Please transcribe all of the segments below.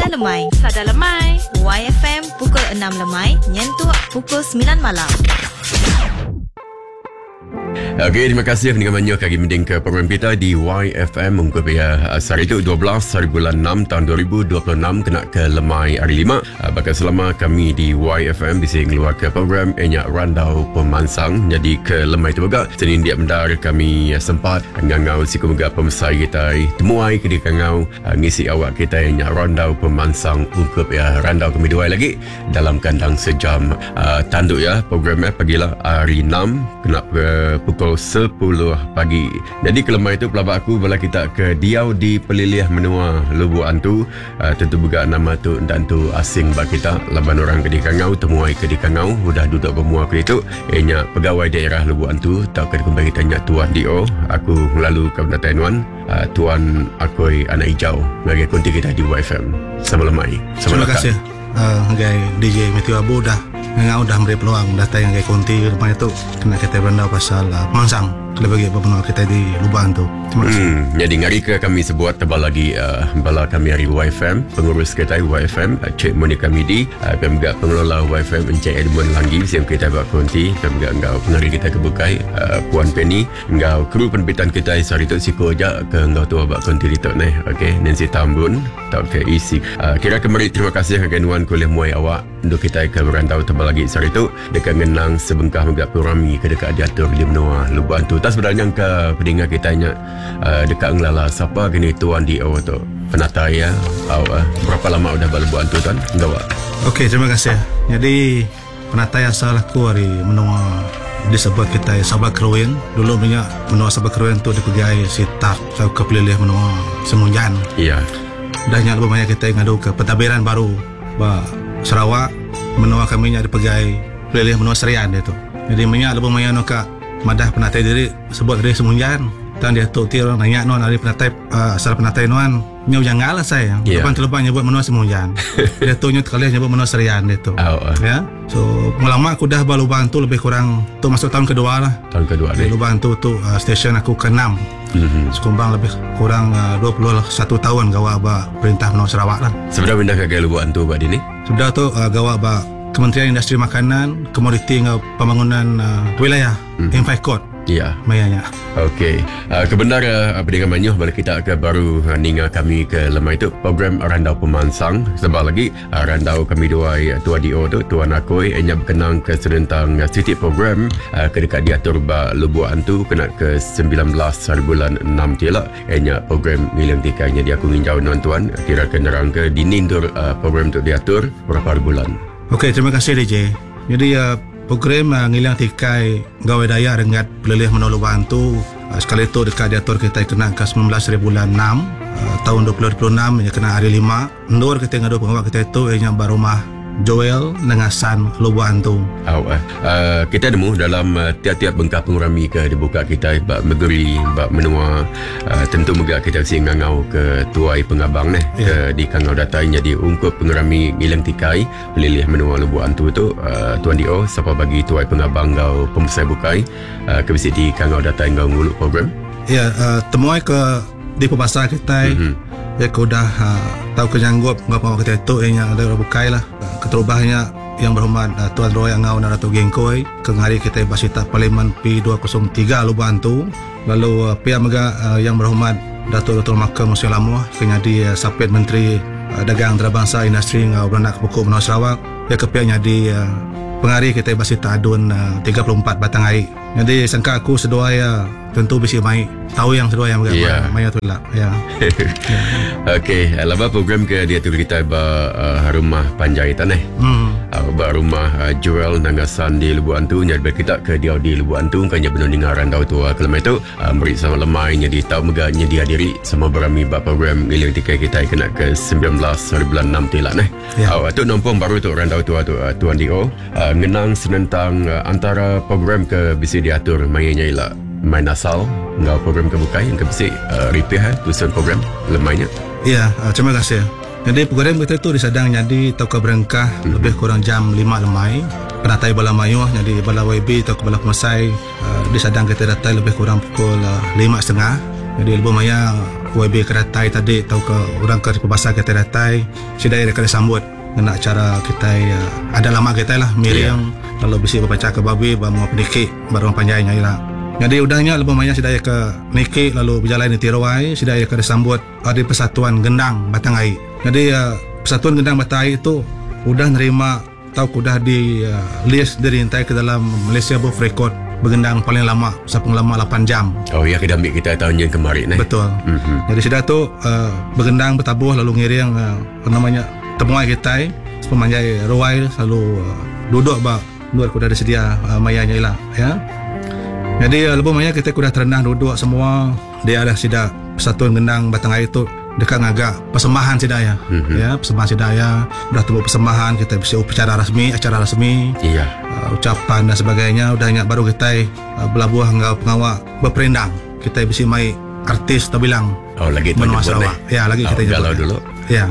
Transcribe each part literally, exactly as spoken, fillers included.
Sada Lemai. Sada Lemai. Y F M pukul enam Lemai, nyentuh pukul sembilan malam. Okey, terima kasih pendengar banyak kami mending ke program kita di Y F M mungkin ya hari itu dua belas hari bulan enam tahun dua ribu dua puluh enam kena ke Lemai hari lima. Bakal selama kami di Y F M bisa keluar ke program Enyak Randau Pemansang jadi ke Lemai tu juga. Senin dia mendar kami sempat ngangau si kemuga pemesai kita temuai ke di kangau ngisi awak kita Enyak Randau Pemansang ungkup ya randau kami dua lagi dalam kandang sejam uh, tanduk ya programnya pagilah hari enam kena ke pukul sepuluh pagi. Jadi ke Lemai itu pelabak aku bila kita ke Diau di Pelilih Menua Lubuk Antu. Uh, tentu juga nama tu dan tu asing bak kita. Laban orang ke di Kangau temuai ke di Kangau sudah duduk bermua ke itu. Ianya pegawai daerah Lubuk Antu tak ke kembali tanya Tuan Dio. Aku lalu ke Benda Taiwan. Uh, Tuan Akoi Anak Hijau bagi konti kita di Y F M. Sama Lemai. Sama Terima kasih. Uh, Gai D J Matthew Abu dah Ngau dah memberi peluang datang yang konti rumah itu kena kita berandau pasal uh, Pemansang lebih bagi pemenang kita di Lubang tu. Terima kasih. Hmm, jadi ngari ke kami sebuat tebal lagi uh, bala kami hari Y F M pengurus kita Y F M uh, Cik Monica Midi uh, kami juga pengelola Y F M Encik Edmund Langgi siap kita buat konti kami juga engkau pengari kita kebukai uh, Puan Penny engkau kru penerbitan kita hari tu siko aja ke engkau tua buat konti di tok ni. Okey, Nancy Tambun tak ke isi uh, kira kembali terima kasih ke nuan kuliah muai awak untuk kita ke berantau tebal lagi hari tu dekat ngenang sebengkah juga purami ke dekat diatur di menua Lubang tu. Tak sebenarnya ke pendengar kita nya uh, dekat ngelala siapa kini Tuan Dio tu penata ya oh, uh, berapa lama udah berlebuan tu Tuan enggak Wak? Okey, terima kasih. Jadi penata yang salah aku hari menua disebut kita Sabah Keruin dulu banyak menua Sabah Keruin tu dipegai si tak ke Pelilih menua Semunjan. Iya. Dah lebih banyak kita ngadu ke pentadbiran baru ba Sarawak menua kami nya dipegai Pelilih menua Serian dia tu. Jadi banyak lebih banyak nak madah penatai diri sebut diri Semunjan dan dia tu ti orang nanya non dari penatai uh, asal penatai non nyau jangan lah saya yeah. Lepas terlepas nyebut menua Semunjan dia tu nyut kali nyebut menua Serian dia tu oh, uh. ya so lama aku dah Lubang tu lebih kurang tu masuk tahun kedua lah tahun kedua deh Lubang tu tu uh, stesen aku ke enam mm-hmm. Sekumbang lebih kurang uh, dua puluh satu tahun gawa ba perintah menua Sarawak lah sebenarnya pindah ke Lubang tu ba dini sudah tu uh, gawa ba Kementerian Industri Makanan, Komoditi dan Pembangunan uh, Wilayah hmm. Infacot. Ya. Mayanya. Okey. Uh, kebenar uh, pendengar manyuh balik kita ke baru uh, ninga kami ke Lemai itu program Randau Pemansang. Sebab lagi uh, Randau kami dua uh, Tuan Dio tu Tuan Akoi hanya berkenang ke serentang uh, titik program uh, ke dekat diatur ba Lubuk Antu kena ke sembilan belas hari bulan enam tila. Hanya program ngilang tikanya dia aku nginjau tuan-tuan kira ke nerang ke dinindur uh, program tu diatur berapa hari bulan. Okey, terima kasih D J. Jadi uh, program uh, ngilang tikai gawai daya rengat Pelilih Menua Lubang tu uh, sekali tu dekat diatur kita kena ke sembilan belas hari bulan enam uh, tahun dua ribu dua puluh enam yang kena hari lima. Ndur kita ngadu pengawak kita itu yang barumah Joel dengan San Lubang tu. Oh, uh, uh, kita nemu dalam uh, tiap-tiap bengkah pengurami ke dibuka kita bak Megeri, bak Menua uh, tentu juga kita si ngangau ke tuai pengabang ni yeah. ke di kangau datai jadi ungkup pengurami ngilang tikai Pelilih Menua Lubuk Antu tu uh, Tuan Dio siapa bagi tuai pengabang kau pemesai bukai uh, ke bisi di kangau datai kau nguluk program. Ya, yeah, uh, temuai ke di pembasar kita mm-hmm. ya aku dah uh, tahu kenyanggup ngapa kita itu yang ada bukai lah uh, keterubahnya yang berhormat uh, Tuan Roy Angau dan Dato' Gengkoi ke hari kita basita Parlimen P dua kosong tiga Lubang tu lalu uh, pihak mega uh, yang berhormat Dato' Dr. Makam Musi Lamuh kenyadi uh, Sapit Menteri uh, Dagang Antarabangsa Industri ngau beranak pokok Menua Sarawak ya ke pihak nyadi uh, pengari kita basita adun uh, tiga puluh empat batang air jadi sangka aku sedua ya tentu bisa mai tahu yang sedua yang yeah. mai tu lah ya. Yeah. Okey, laba program ke dia tu kita ba uh, rumah Panjaitan eh. Hmm. Uh, ba rumah uh, Joel Nangasan di Lubuk Antu nyat kita ke dia di Lubuk Antu kan nya benundingaran tahu tu kelama itu uh, beri sama lemai nya di tahu meganya dia diri sama berami ba program ngiling tikai kita kena ke sembilan belas hari bulan enam tilah eh. Yeah. Uh, tu nombong baru tu randau tu tu uh, Tuan Dio uh, ngenang senentang uh, antara program ke bisi diatur mainnya ialah main asal ngau program kebukai yang kebisi uh, repair tulisan program lemainya. Ya, uh, terima kasih. Jadi program kita tu disadang jadi tau ke berengkah mm-hmm. lebih kurang jam lima lemai penatai bala mayuh jadi bala Y B tau ke bala pemasai uh, disadang kita datai lebih kurang pukul uh, lima setengah jadi lebih maya Y B ke datai tadi atau ke orang ke Pembasar kita datai sidai dia kena sambut kena cara kita uh, ada lama kita lah miriang yeah. Kalau bisi berbaca ke babi bamu pendikik baru panjangnya ila. Jadi udahnya lebih banyak sidai ke nikik lalu berjalan di Tirawai sidai ke disambut ada Persatuan Gendang Batangai. Jadi uh, Persatuan Gendang Batangai itu udah nerima tahu udah di uh, list dari intai ke dalam Malaysia Book Record bergendang paling lama sapung lama lapan jam. Oh ya, kita ambil kita tahun yang kemarin eh. Betul. Mm-hmm. Jadi sudah tu uh, bergendang bertabuh lalu ngiring uh, apa namanya temuai kita pemanjai ruai selalu uh, duduk ba luar kuda ada sedia uh, mayanya lah ya. Jadi uh, lebih banyak kita kuda terendah duduk semua dia ada sida Persatuan Gendang Batangai itu dekat ngagak persembahan sidaya mm-hmm. ya persembahan sidaya udah tunggu persembahan kita bisa upacara rasmi acara rasmi iya uh, ucapan dan sebagainya udahnya baru kita uh, belabuh ngau pengawak berperindang kita bisa mai artis tak bilang oh lagi menua Sarawak ya lagi oh, kita galau dulu ya.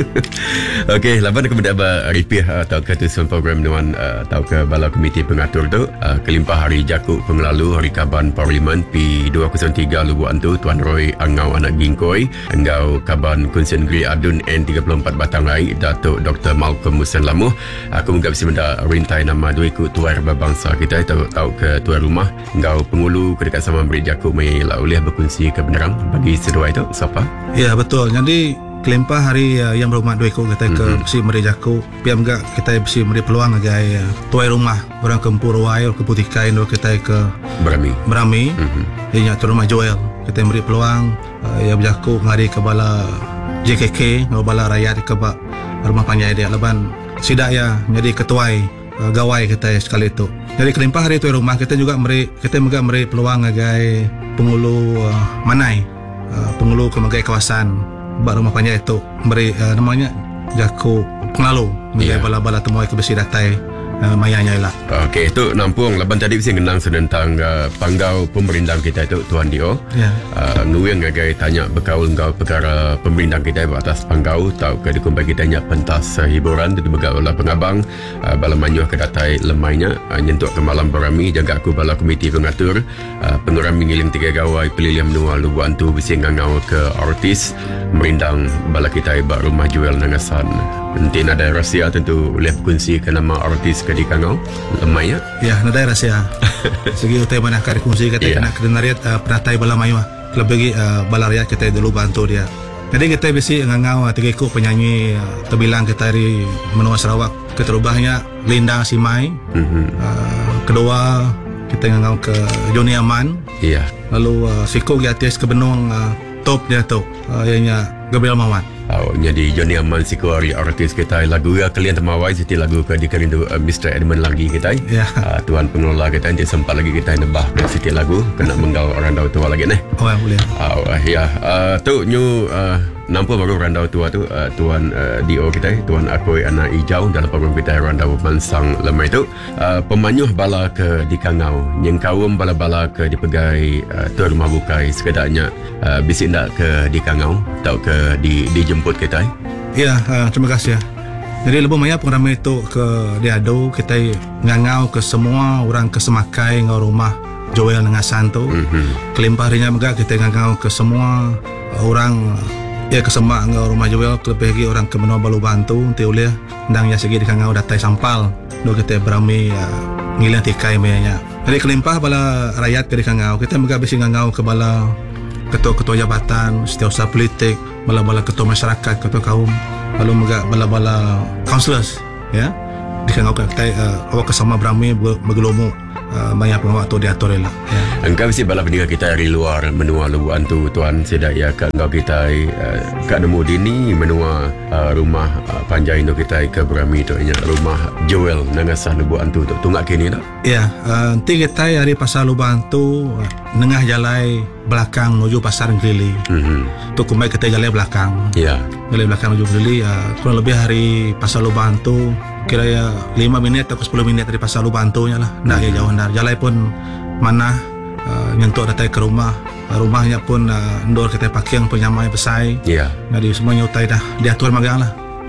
Okey, laban kemudian aba ripih atau ketusan program dengan uh, atau ke bala komiti pengatur tu uh, kelimpah hari Jakuk penglalu hari Kaban Parlimen P dua kosong tiga Lubu Antu Tuan Roy Angau Anak Gingkoi engau Kaban Kunsen Gri Adun N tiga puluh empat Batangai Datuk Doktor Malcolm Musen Lamuh. Aku menggap si benda rintai nama dua ikut tuar berbangsa kita tahu tahu ke tuan rumah engau pengulu kedekat sama beri Jakuk mai la ulih berkongsi kebenaran bagi sedua itu siapa? Ya betul. Jadi kelimpah hari uh, yang berhormat dua ikut kita ke mm-hmm. si meri Jakuk piam gak kita si meri peluang agai uh, tuai rumah orang kempur ruai ke Putikai do kita ke Berami Berami mm-hmm. inya tu rumah Joel kita meri peluang uh, ya Jakuk ngari ke bala J K K ngau bala rakyat ke ba rumah panjai dia leban sidak ya jadi ketuai uh, gawai kita sekali itu. Jadi kelimpah hari tuai rumah kita juga meri kita juga meri peluang agai pengulu uh, Manai uh, pengulu kemegai kawasan bak rumah panjang itu beri uh, namanya Jakuk Penglalu yeah. Bala-bala temuai ke besi datai uh, mayanya lah. Okey, itu nampung laban tadi mesti ngenang tentang uh, panggau pemerintah kita itu Tuan Dio. Ya. Yeah. Uh, nuang gagai tanya berkaul engkau perkara pemerintah kita atas panggau tahu ke dikumpai kita nya pentas uh, hiburan itu bergaul lah pengabang uh, bala manyuh ke datai lemainya uh, nyentuk ke malam Berami jaga aku bala komiti pengatur uh, pengurang mengiling tiga gawai pelilihan menua Lubu Antu bisi ngangau ke artis merindang bala kita bak rumah Joel Nangasan. Nanti ada rahsia tentu boleh berkongsi ke nama artis ke di Kangau lemainya. Ya, ada rahsia. Segi utai mana kari kongsi kata yeah. Kena kedenariat uh, peratai bala mayuah. Lebih uh, bala rakyat kita dulu bantu dia. Jadi kita bisi ngangau tiga ikut penyanyi uh, terbilang kita dari menua Sarawak keterubahnya Linda Simai. Mm-hmm. Uh, kedua kita ngangau ke Joni Aman. Iya. Yeah. Lalu uh, Siko di atas ke benung uh, top dia tu. Uh, ianya Gabriel Mawat. Oh, jadi Johnny Aman Sikuari artis kita lagu ya kalian temawai siti lagu ke dikerindu uh, mister Edmund lagi kita yeah. uh, tuan pengelola kita nanti sempat lagi kita nebah siti lagu kena menggal orang dah tua lagi nih. Oh ya boleh. Oh uh, ya uh, tu new uh, nampak baru randau tua tu uh, tuan uh, D O kita tuan Akoi Anak Hijau dalam program kita randau mansang lemai tu uh, pemanyuh bala ke di Kangau nyengkawum bala-bala ke di pegai uh, tuan rumah bukai sekedarnya uh, bisik nak ke di Kangau atau ke di dijemput kita. Ya, uh, terima kasih ya. Jadi lebih banyak pengeramai itu ke Diado kita ngangau ke semua orang ke Semakai ngau rumah Joel Nangasan tu. Mm-hmm. Kelimpah harinya juga kita ngangau ke semua orang ya ke Semak ngau rumah Joel lebih lagi orang ke Menua Balu Bantu nanti oleh ndang ya segi di ngau datai sampal do kita berami uh, ngilang tikai mayanya. Jadi kelimpah bala rakyat ke di ngau kita juga bisi ngangau ke bala ketua-ketua jabatan, setiausaha politik, bala-bala ketua masyarakat, ketua kaum, lalu juga bala-bala councillors, ya. Dikangau kita uh, awak kesama berami bergelomu uh, banyak pengawak tu diatur lah. Ya. Engkau mesti bala pendengar kita dari luar menua Lubu Antu tuan sedaya kat engkau kita uh, kat nemu dini menua uh, rumah uh, panjai tu kita ke Berami tu nya rumah Joel Nangasan Lubu Antu tu tunggak kini tak? Ya, uh, nanti kita hari pasar Lubu Antu uh, nengah jalai belakang menuju pasar Grili. Mm-hmm. Tu kumai kita jalai belakang. Ya. Yeah. Jalai belakang menuju Grili uh, kurang lebih hari pasar Lubu Antu kira ya lima minit atau sepuluh minit dari pasar Lubu Antunya lah. Ndak mm-hmm. ya jauh ndar. Jalai pun mana uh, nyentuh datang ke rumah. Uh, rumahnya pun uh, ndor kita pakai yang penyamai besai. Ya. Yeah. Jadi semuanya utai dah diatur magang lah.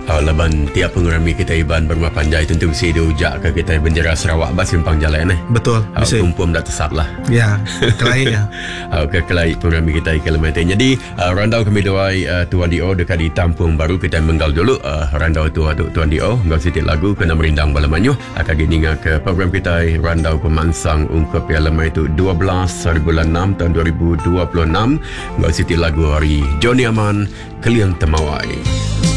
Uh, laban tiap pengurami kita Iban berumah panjai tentu mesti diujak ke kita bendera Sarawak bas simpang jalan eh. Betul. Uh, Bisa. tumpum dah tesat lah. Ya, kelaik ya. Uh, ke kelai pengurami kita ke Lemaitan. Jadi uh, randau kami doai uh, Tuan Dio dekat di Tampung Baru kita menggal dulu uh, randau tua Tuan Dio ngau sitik lagu kena merindang balamanyo akan gininga ke program kita randau pemansang ungkap ya lemai tu dua belas hari bulan enam tahun dua ribu dua puluh enam ngau sitik lagu hari Johnny Aman Keliang Temawai.